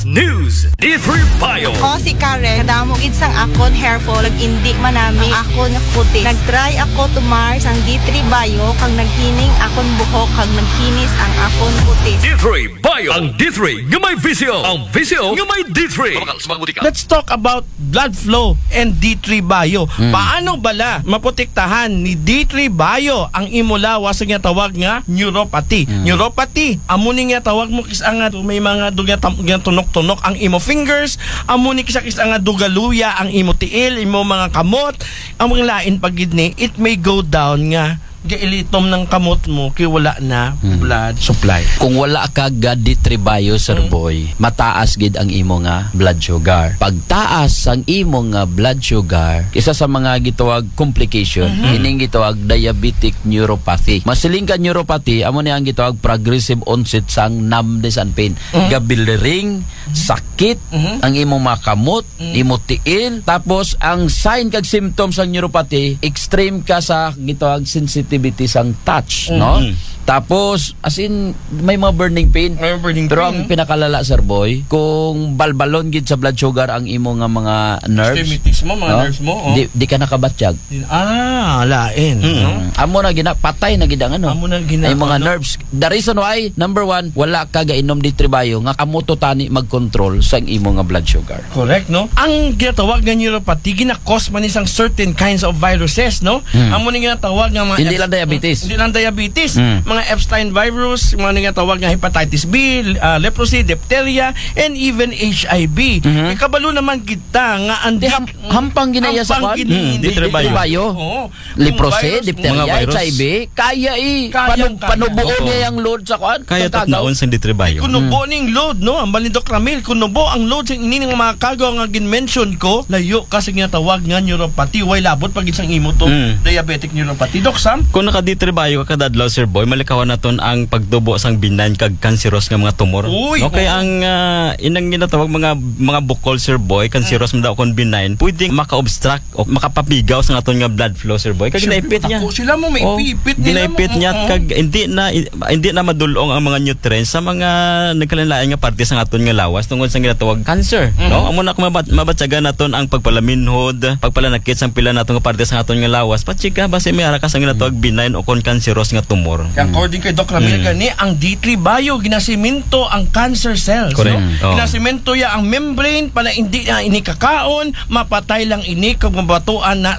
News D3 Bio. Ako si Karen, kadamo gid sang akon hair fall, indi manami ang akon kutis. Nagtry ako tumar sang D3 Bio kang naghining akon buhok kang naghinis ang akon kutis. D3 Bio. Ang D3 nga may visyo. Ang visyo nga may D3. Let's talk about blood flow and D3 Bio. Paano bala maprotektahan ni D3 Bio ang imo lawas sa tawag nga neuropathy? Neuropathy, amo ni nga tawag mo kis nga may mga duga tunok-tunok ang imo fingers, amo ni kisa nga dugaluya ang imo tiil, imo mga kamot, ang mga lain pagid ni it may go down nga gailitom ng kamot mo kay wala na blood supply. Kung wala ka D3 Bio, Sir Boy, mataas gid ang imo nga blood sugar. Pag taas ang imo nga blood sugar, isa sa mga gitawag complication, ining gitawag diabetic neuropathy. Masiling ka neuropathy, amo ni ang gitawag progressive onset sang numbness and pain. Gabilering, sakit, ang imong makamot, imo tiil, tapos ang sign kag symptoms sang neuropathy, extreme ka sa gitawag sensitivity sang touch, no? Tapos, as in, may mga burning pain. Pero ang pinakalala, Sir Boy, kung balbalon gid sa blood sugar ang imo nga mga nerves, extremities mo, mga nerves mo, di ka nakabatsyag. Lain. Amo na patay na gid ang ano. Amo na ay mga nerves. The reason why, number one, wala ka gainom D3 Bio nga amo to tani mag-control sa imo nga blood sugar. Correct, no? Ang ginatawag nga neuropathy, gina-cause man isang certain kinds of viruses, no? Amo ni ginatawag nga mga Hindi lang diabetes. Hindi lang diabetes. Mga Epstein virus, mga ginatawag nga hepatitis B, leprosy, diphtheria, and even HIV. Kabalo naman kita nga hampang ginaya sa kwan. D3 Bio. Leprosy, diphtheria, HIV, kaya panubuo niya yung load sa kwan. Kaya tatnaon sa D3 Bio. Kunubo ning load, no? Ang balindok Ramil, kunubo ang load sa inining mga kagaw nga gin-mention ko, layo kasi ginatawag nga neuropathy. Way labot pag isang imo to, diabetic neuropathy. Doc Sam? Kung naka-D3 Bio ka kadadlaw, Sir Boy, malikawan naton ang pagdubo sang benign kag cancerous nga mga tumor. Okay, ang inang ginatawag mga bukol, Sir Boy, cancerous man daw kon benign, pwedeng maka-obstruct o makapapigaw sa aton nga blood flow, Sir Boy. Kag ginaipit niya. Sila mo may ipit nila. Ginaipit niya kag hindi na madulong ang mga nutrients sa mga nagkalain nga parte sa aton nga lawas tungod sa ginatawag cancer. No? Amo na mabatyagan naton ang pagpalaminhod, pagpalanakit sang pila naton nga parte sa aton nga lawas. Patsika base may ara ka sang ginatawag benign o kon cancerous nga tumor. According kay Doc Ramil gani, ang D3 Bio ginasimento ang cancer cells. Correct. No? Ginasimento ya ang membrane para hindi na inikakaon, mapatay lang ini kung mabatuan na